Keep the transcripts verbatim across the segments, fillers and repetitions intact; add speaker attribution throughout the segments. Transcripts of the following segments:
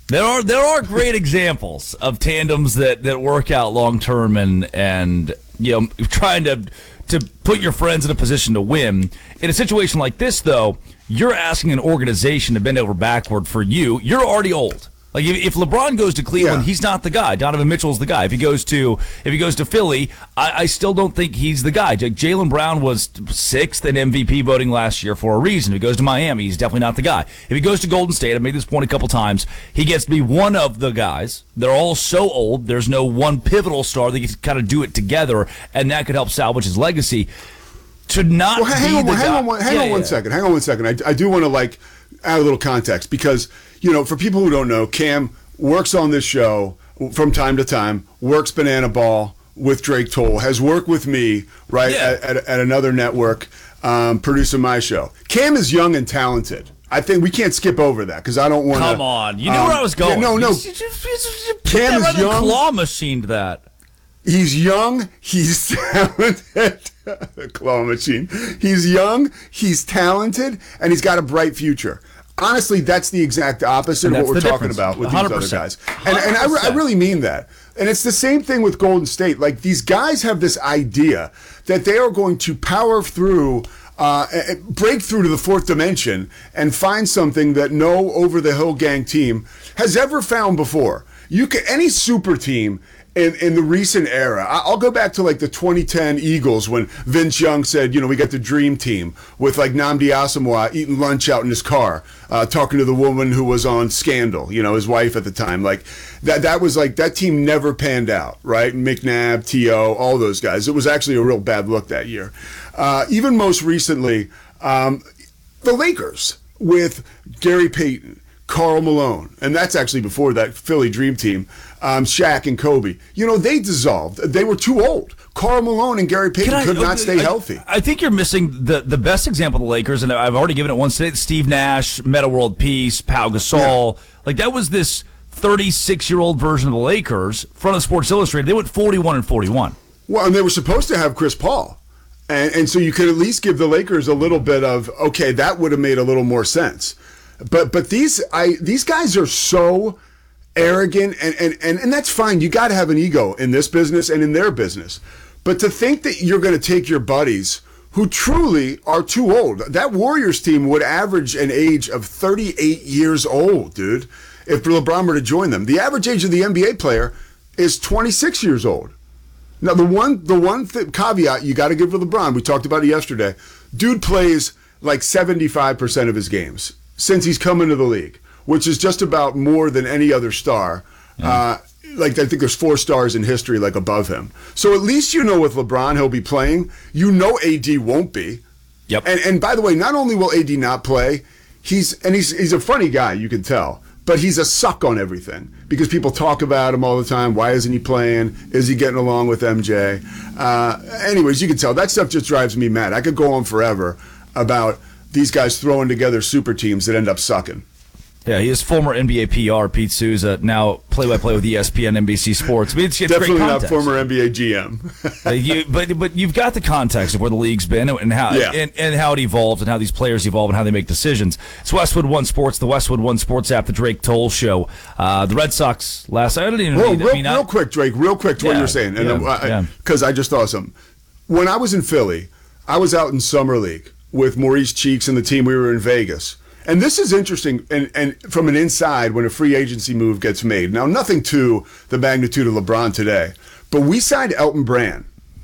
Speaker 1: There are there are great examples of tandems that, that work out long term and and you know trying to to put your friends in a position to win. In a situation like this, though, you're asking an organization to bend over backward for you. You're already old. Like if, if LeBron goes to Cleveland,
Speaker 2: Yeah.
Speaker 1: he's not the guy. Donovan Mitchell's the guy. If he goes to if he goes to Philly, I, I still don't think he's the guy. J- Jaylen Brown was sixth in M V P voting last year for a reason. If he goes to Miami, he's definitely not the guy. If he goes to Golden State, I made this point a couple times, he gets to be one of the guys. They're all so old. There's no one pivotal star that can kind of do it together, and that could help salvage his legacy. To not
Speaker 2: Well, hang
Speaker 1: be
Speaker 2: on,
Speaker 1: the
Speaker 2: hang
Speaker 1: guy.
Speaker 2: on, one, hang
Speaker 1: Yeah,
Speaker 2: on one
Speaker 1: yeah.
Speaker 2: second. Hang on one second. I, I do want to like add a little context because you know, for people who don't know, Cam works on this show from time to time. Works Banana Ball with Drake Toll. Has worked with me right
Speaker 1: Yeah.
Speaker 2: at, at, at another network, um, producing my show. Cam is young and talented. I think we can't skip over that because I don't want to.
Speaker 1: Come on, you knew where I was going.
Speaker 2: Yeah, no, no.
Speaker 1: You, you, you, you put
Speaker 2: Cam
Speaker 1: that
Speaker 2: is
Speaker 1: right in the
Speaker 2: young.
Speaker 1: claw machined that.
Speaker 2: He's young. He's talented. The claw machine. He's young. He's talented, and he's got a bright future. Honestly, that's the exact opposite
Speaker 1: And
Speaker 2: of what we're
Speaker 1: that's the
Speaker 2: talking
Speaker 1: difference.
Speaker 2: about with
Speaker 1: one hundred
Speaker 2: these other
Speaker 1: percent.
Speaker 2: guys. And, and I, re- I really mean that. And it's the same thing with Golden State. Like, these guys have this idea that they are going to power through, uh, break through to the fourth dimension and find something that no over-the-hill gang team has ever found before. You can, any super team in, in the recent era, I- I'll go back to like the twenty ten Eagles when Vince Young said, you know, we got the dream team with like Nnamdi Asomugha eating lunch out in his car, uh, talking to the woman who was on Scandal, you know, his wife at the time. Like that, that was like, that team never panned out, right? McNabb, T O, all those guys. It was actually a real bad look that year. Uh, even most recently, um, the Lakers with Gary Payton, Karl Malone, and that's actually before that Philly Dream Team, um, Shaq and Kobe. You know, they dissolved. They were too old. Karl Malone and Gary Payton
Speaker 1: Can I-
Speaker 2: could not stay
Speaker 1: I-
Speaker 2: healthy.
Speaker 1: I think you're missing the, the best example of the Lakers, and I've already given it once today. Steve Nash, Meta World Peace, Pau Gasol.
Speaker 2: Yeah.
Speaker 1: Like, that was this thirty-six-year-old version of the Lakers. Front of Sports Illustrated, they went forty-one and forty-one.
Speaker 2: Well, and they were supposed to have Chris Paul. And, and so you could at least give the Lakers a little bit of, okay, that would have made a little more sense. But but these I these guys are so arrogant, and, and, and, and that's fine. You got to have an ego in this business and in their business. But to think that you're going to take your buddies who truly are too old. That Warriors team would average an age of thirty-eight years old, dude, if LeBron were to join them. The average age of the N B A player is twenty-six years old. Now, the one the one th- caveat you got to give to LeBron, we talked about it yesterday, dude plays like seventy-five percent of his games since he's come into the league, which is just about more than any other star. Yeah. Uh, like, I think there's four stars in history, like, above him. So at least you know with LeBron he'll be playing. You know A D won't be.
Speaker 1: Yep.
Speaker 2: And and by the way, not only will A D not play, he's and he's he's a funny guy, you can tell. But he's a suck on everything because people talk about him all the time. Why isn't he playing? Is he getting along with M J? Uh, anyways, you can tell. That stuff just drives me mad. I could go on forever about these guys throwing together super teams that end up sucking.
Speaker 1: Yeah, he is former N B A P R, Pete Souza, now play-by-play with E S P N, N B C Sports. I mean, it's, it's
Speaker 2: Definitely
Speaker 1: great
Speaker 2: not
Speaker 1: context.
Speaker 2: former N B A G M.
Speaker 1: Uh, you, but but you've got the context of where the league's been and how
Speaker 2: Yeah.
Speaker 1: and, and how it evolves and how these players evolve and how they make decisions. It's Westwood One Sports, the Westwood One Sports app, the Drake Toll Show. Uh, the Red Sox last. I didn't even.
Speaker 2: Well,
Speaker 1: need,
Speaker 2: real,
Speaker 1: I mean, I-
Speaker 2: real quick, Drake. Real quick to what
Speaker 1: Yeah,
Speaker 2: you were saying, and
Speaker 1: yeah, yeah.
Speaker 2: because I, I just thought of something. When I was in Philly, I was out in summer league with Maurice Cheeks and the team. We were in Vegas. And this is interesting, and, and from an inside, when a free agency move gets made. Now, nothing to the magnitude of LeBron today, but we signed Elton Brand.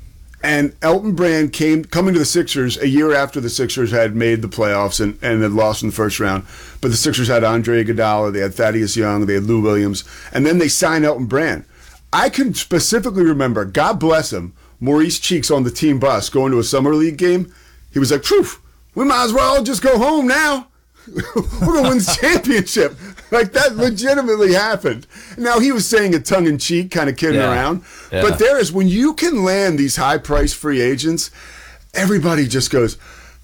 Speaker 2: And Elton Brand came coming to the Sixers a year after the Sixers had made the playoffs and, and had lost in the first round. But the Sixers had Andre Iguodala, they had Thaddeus Young, they had Lou Williams, and then they signed Elton Brand. I can specifically remember, God bless him, Maurice Cheeks on the team bus going to a summer league game. He was like, "Phew, we might as well just go home now. We're going to win the championship." Like, that legitimately happened. Now, he was saying it tongue-in-cheek, kind of kidding
Speaker 1: Yeah.
Speaker 2: around.
Speaker 1: Yeah.
Speaker 2: But there is, when you can land these high-priced free agents, everybody just goes,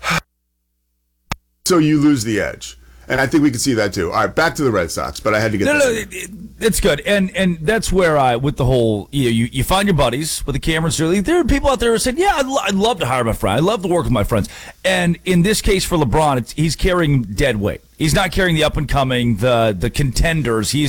Speaker 2: so you lose the edge. And I think we can see that too. All right, back to the Red Sox, but I had to get
Speaker 1: No,
Speaker 2: this
Speaker 1: no,
Speaker 2: in.
Speaker 1: it, it, it's good, and and that's where I, with the whole, you know, you, you find your buddies with the Camerons early. There are people out there who said, "Yeah, I'd, lo- I'd love to hire my friend. I love to work with my friends." And in this case for LeBron, it's, he's carrying dead weight. He's not carrying the up and coming, the the contenders. He's